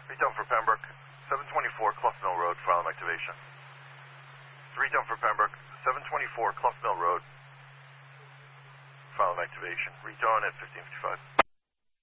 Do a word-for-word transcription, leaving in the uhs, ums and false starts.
Retone for Pembroke, seven twenty-four Clough Mill Road, file activation. Retone for Pembroke, seven twenty-four Clough Mill Road, file activation. Retone at fifteen fifty-five.